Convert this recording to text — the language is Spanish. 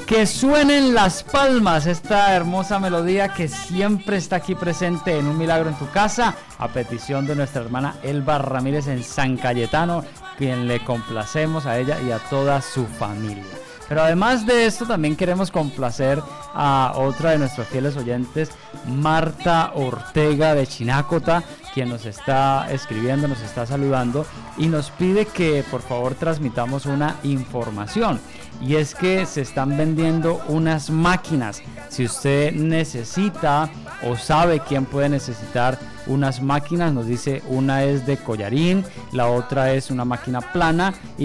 Que suenen las palmas, esta hermosa melodía que siempre está aquí presente en Un Milagro en tu Casa, a petición de nuestra hermana Elba Ramírez en San Cayetano, quien le complacemos a ella y a toda su familia. Pero además de esto también queremos complacer a otra de nuestros fieles oyentes, Marta Ortega de Chinácota, quien nos está escribiendo, nos está saludando y nos pide que por favor transmitamos una información. Y es que se están vendiendo unas máquinas. Si usted necesita o sabe quién puede necesitar unas máquinas, nos dice una es de collarín, la otra es una máquina plana y